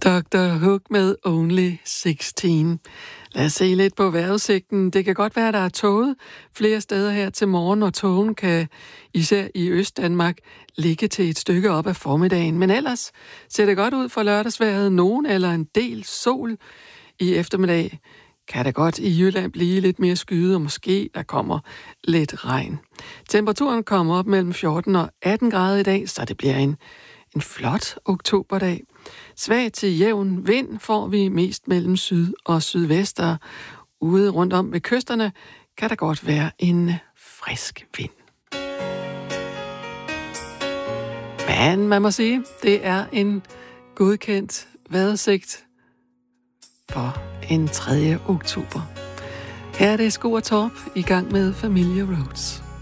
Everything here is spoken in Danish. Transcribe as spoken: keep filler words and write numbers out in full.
doktor Hook med Only seksten. Lad os se lidt på vejrudsigten. Det kan godt være, at der er tåget flere steder her til morgen, og tågen kan især i Østdanmark ligge til et stykke op af formiddagen. Men ellers ser det godt ud for lørdagsvejret. Nogen eller en del sol i eftermiddag. Kan det godt i Jylland blive lidt mere skyet, og måske der kommer lidt regn. Temperaturen kommer op mellem fjorten og atten grader i dag, så det bliver en, en flot oktoberdag. Svag til jævn vind får vi mest mellem syd og sydvest, og ude rundt om ved kysterne kan der godt være en frisk vind. Men man må sige, det er en godkendt vejrudsigt for en tredje oktober. Her er det Sko og Torp i gang med Familia Roads.